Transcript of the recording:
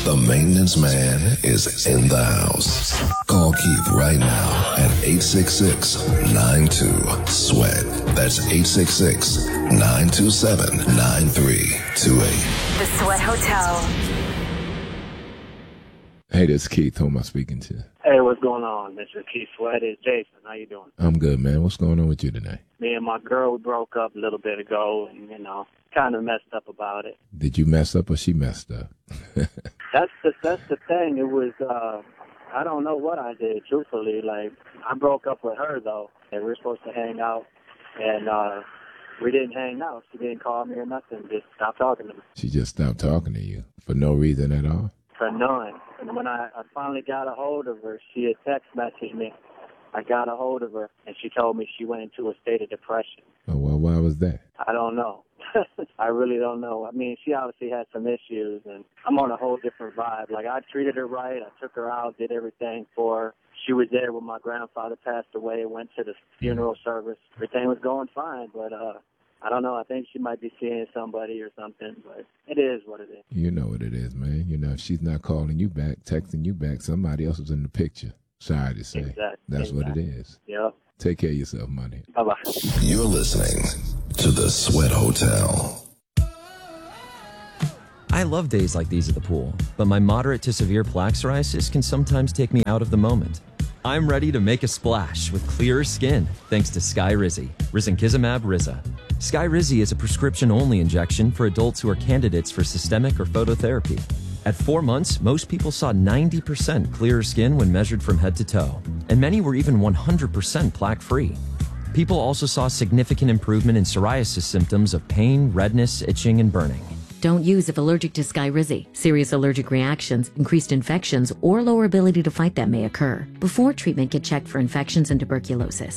The maintenance man is in the house. Call Keith right now at 866-92-SWEAT. That's 866-927-9328. The Sweat Hotel. Hey, this is Keith. Who am I speaking to? Hey, what's going on? This is Keith Sweat. It's Jason. How you doing? I'm good, man. What's going on with you today? Me and my girl, we broke up a little bit ago, and, kind of messed up about it. Did you mess up or she messed up? That's the thing. It was, I don't know what I did, truthfully. Like, I broke up with her, though, and we were supposed to hang out, and we didn't hang out. She didn't call me or nothing. Just stopped talking to me. She just stopped talking to you for no reason at all? For none. And when I finally got a hold of her, she had text messaged me. I got a hold of her, and she told me she went into a state of depression. Oh, well, why was that? I don't know. I really don't know. I mean, she obviously had some issues, and I'm on a whole different vibe. Like, I treated her right. I took her out, did everything for her. She was there when my grandfather passed away, went to the funeral service. Everything was going fine, but I don't know. I think she might be seeing somebody or something, but it is what it is. You know what it is, man. You know, if she's not calling you back, texting you back, somebody else is in the picture. Sorry to say. Exactly. That's what it is. Yep. Take care of yourself, money. Bye-bye. You're listening to The Sweat Hotel. I love days like these at the pool, but my moderate to severe plaque psoriasis can sometimes take me out of the moment. I'm ready to make a splash with clearer skin thanks to Skyrizi, Risankizumab Riza. Skyrizi is a prescription-only injection for adults who are candidates for systemic or phototherapy. At 4 months, most people saw 90% clearer skin when measured from head to toe, and many were even 100% plaque-free. People also saw significant improvement in psoriasis symptoms of pain, redness, itching, and burning. Don't use if allergic to Skyrizi. Serious allergic reactions, increased infections, or lower ability to fight them may occur. Before treatment, get checked for infections and tuberculosis.